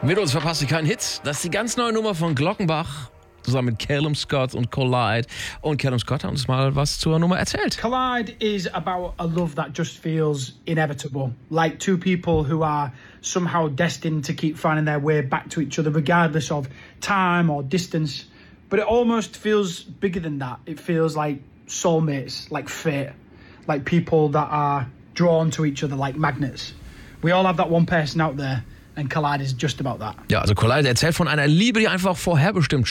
Mit uns verpasst ihr keinen Hit. Das ist die ganz neue Nummer von Glockenbach. Zusammen mit Callum Scott und Collide. Und Callum Scott hat uns mal was zur Nummer erzählt. Collide is about a love that just feels inevitable. Like two people who are somehow destined to keep finding their way back to each other regardless of time or distance. But it almost feels bigger than that. It feels like soulmates, like fate. Like people that are drawn to each other like magnets. We all have that one person out there. And Collide is just about that. Ja, also Collide erzählt von einer Liebe, die einfach vorherbestimmt